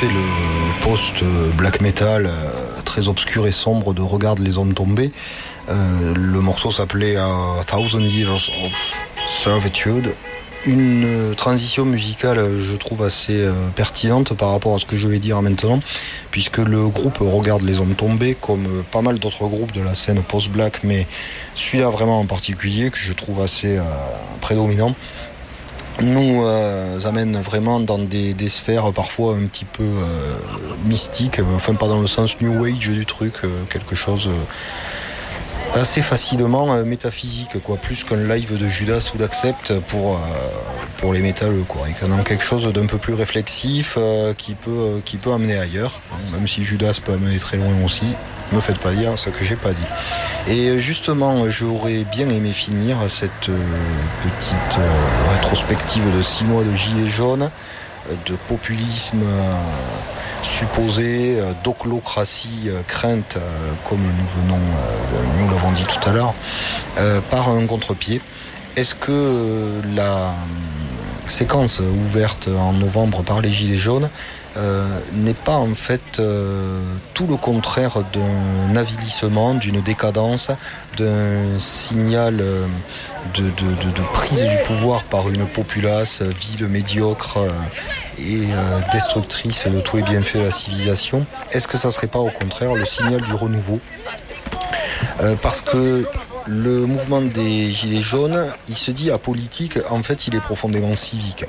écouté le post-black metal très obscur et sombre de Regarde les hommes tombés. Le morceau s'appelait Thousand Years of Servitude. Une transition musicale, je trouve, assez pertinente par rapport à ce que je vais dire maintenant, puisque le groupe Regarde les hommes tombés, comme pas mal d'autres groupes de la scène post-black, mais celui-là vraiment en particulier, que je trouve assez prédominant, nous amène vraiment dans des sphères parfois un petit peu mystiques, enfin pas dans le sens New Age du truc, quelque chose assez facilement métaphysique, quoi, plus qu'un live de Judas ou d'Accept pour les métalleux, quoi, et qu'on a quelque chose d'un peu plus réflexif qui peut amener ailleurs, même si Judas peut amener très loin aussi. Me faites pas dire ce que j'ai pas dit. Et justement, j'aurais bien aimé finir cette petite rétrospective de 6 mois de gilets jaunes, de populisme supposé, d'oclocratie crainte, comme nous l'avons dit tout à l'heure, par un contre-pied. Est-ce que la séquence ouverte en novembre par les Gilets jaunes n'est pas en fait tout le contraire d'un avilissement, d'une décadence, d'un signal de prise du pouvoir par une populace vile, médiocre et destructrice de tous les bienfaits de la civilisation? Est-ce que ça serait pas au contraire le signal du renouveau? Parce que le mouvement des Gilets jaunes, il se dit apolitique, en fait il est profondément civique.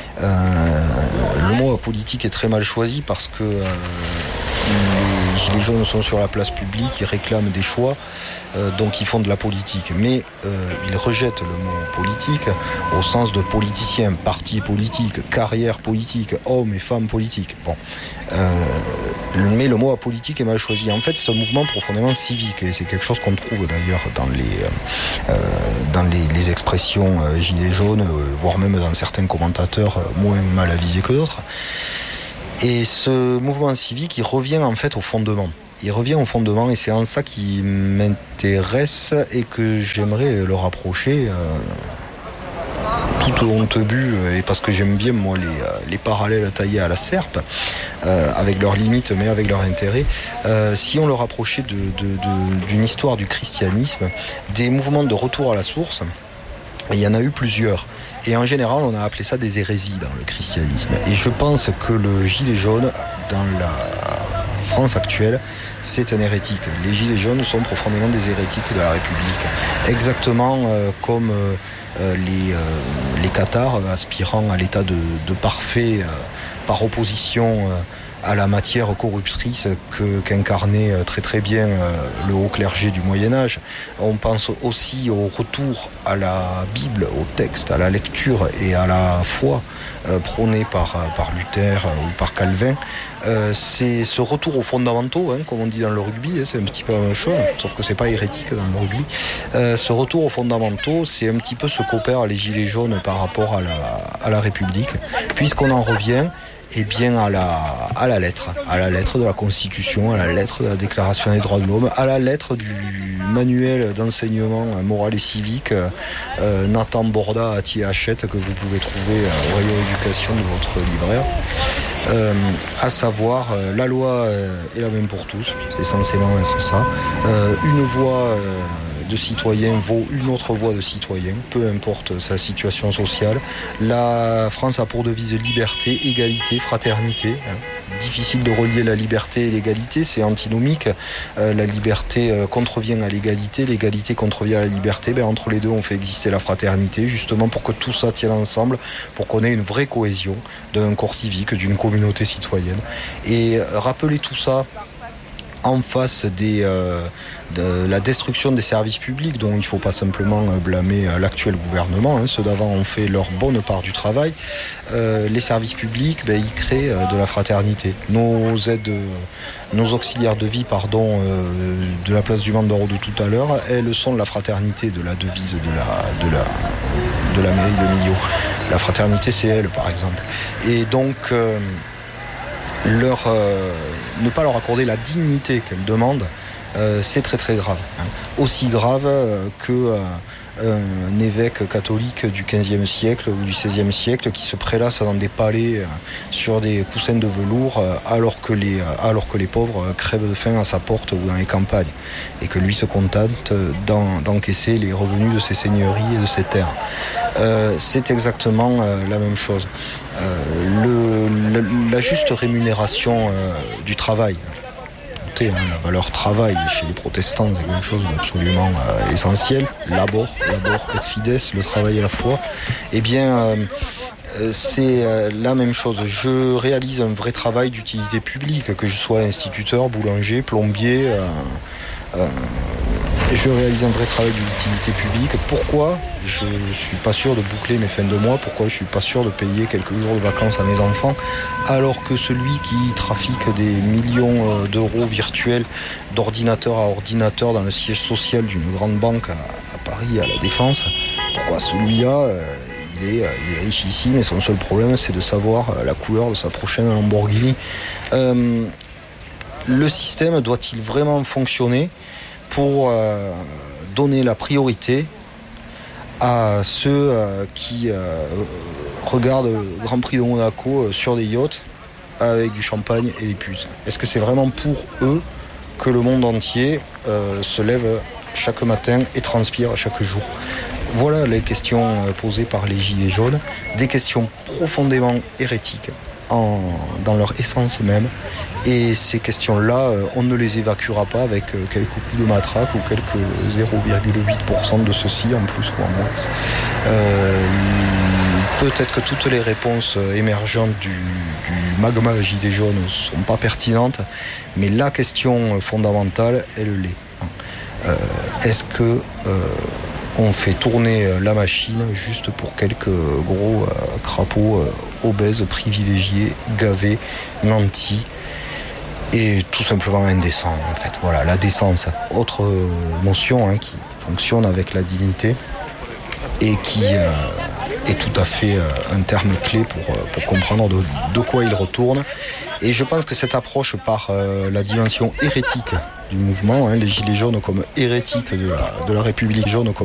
Le mot apolitique est très mal choisi parce que les Gilets jaunes sont sur la place publique, ils réclament des choix, donc ils font de la politique. Mais ils rejettent le mot politique au sens de politicien, parti politique, carrière politique, hommes et femmes politiques. Bon. Mais le mot apolitique est mal choisi. En fait, c'est un mouvement profondément civique et c'est quelque chose qu'on trouve d'ailleurs dans les expressions gilets jaunes, voire même dans certains commentateurs moins mal avisés que d'autres. Et ce mouvement civique, il revient en fait au fondement. Il revient au fondement et c'est en ça qui m'intéresse et que j'aimerais le rapprocher. Tout honte bu, et parce que j'aime bien moi les parallèles taillés à la serpe, avec leurs limites mais avec leur intérêt, si on le rapprochait d'une histoire du christianisme, des mouvements de retour à la source, il y en a eu plusieurs. Et en général, on a appelé ça des hérésies dans le christianisme. Et je pense que le gilet jaune, dans la France actuelle, c'est un hérétique. Les gilets jaunes sont profondément des hérétiques de la République. Exactement comme les cathares aspirant à l'état de parfait par opposition à la matière corruptrice qu'incarnait très très bien le haut clergé du Moyen-Âge. On pense aussi au retour à la Bible, au texte, à la lecture et à la foi prônée par Luther ou par Calvin. C'est ce retour aux fondamentaux, comme on dit dans le rugby, c'est un petit peu la même chose, sauf que c'est pas hérétique dans le rugby. Ce retour aux fondamentaux, c'est un petit peu ce qu'opèrent les Gilets jaunes par rapport à la République, puisqu'on en revient bien à la lettre de la Constitution, à la lettre de la Déclaration des droits de l'homme, à la lettre du manuel d'enseignement moral et civique Nathan Borda à Thiers-Hachette que vous pouvez trouver au rayon éducation de votre libraire. À savoir, la loi est la même pour tous, c'est essentiellement être ça. Une voix de citoyen vaut une autre voix de citoyen, peu importe sa situation sociale. La France a pour devise liberté, égalité, fraternité. Difficile de relier la liberté et l'égalité, c'est antinomique. La liberté contrevient à l'égalité, l'égalité contrevient à la liberté. Entre les deux, on fait exister la fraternité, justement pour que tout ça tienne ensemble, pour qu'on ait une vraie cohésion d'un corps civique, d'une communauté citoyenne. Et rappeler tout ça en face de la destruction des services publics, dont il ne faut pas simplement blâmer l'actuel gouvernement. Ceux d'avant ont fait leur bonne part du travail. Les services publics, ils créent de la fraternité. Nos auxiliaires de vie, de la place du Mandoro de tout à l'heure, elles sont de la fraternité, de la devise de la mairie de Millau. La fraternité, c'est elle, par exemple. Et donc ne pas leur accorder la dignité qu'elles demandent, c'est très très grave. Aussi grave que un évêque catholique du XVe siècle ou du XVIe siècle qui se prélasse dans des palais sur des coussins de velours alors que les pauvres crèvent de faim à sa porte ou dans les campagnes et que lui se contente d'encaisser les revenus de ses seigneuries et de ses terres. C'est exactement la même chose. La juste rémunération du travail. La valeur travail chez les protestants, c'est quelque chose d'absolument essentiel. Labor et fides, le travail et la foi. Eh bien, c'est la même chose. Je réalise un vrai travail d'utilité publique, que je sois instituteur, boulanger, plombier. Je réalise un vrai travail d'utilité publique. Pourquoi je ne suis pas sûr de boucler mes fins de mois? Pourquoi je ne suis pas sûr de payer quelques jours de vacances à mes enfants? Alors que celui qui trafique des millions d'euros virtuels d'ordinateur à ordinateur dans le siège social d'une grande banque à Paris, à la Défense, pourquoi celui-là, il est richissime et son seul problème c'est de savoir la couleur de sa prochaine Lamborghini? Le système doit-il vraiment fonctionner pour donner la priorité à ceux qui regardent le Grand Prix de Monaco sur des yachts avec du champagne et des putes? Est-ce que c'est vraiment pour eux que le monde entier se lève chaque matin et transpire chaque jour? Voilà les questions posées par les Gilets jaunes, des questions profondément hérétiques dans leur essence même. Et ces questions-là, on ne les évacuera pas avec quelques coups de matraque ou quelques 0,8% de ceci en plus ou en moins. Peut-être que toutes les réponses émergentes du magma Gilets jaunes ne sont pas pertinentes, mais la question fondamentale, elle l'est. Est-ce que on fait tourner la machine juste pour quelques gros crapauds obèses, privilégiés, gavés, nantis et tout simplement indécents en fait. Voilà, la décence, autre notion qui fonctionne avec la dignité et qui est tout à fait un terme clé pour comprendre de quoi il retourne. Et je pense que cette approche par la dimension hérétique du mouvement, les Gilets jaunes comme hérétiques de la République jaune, comme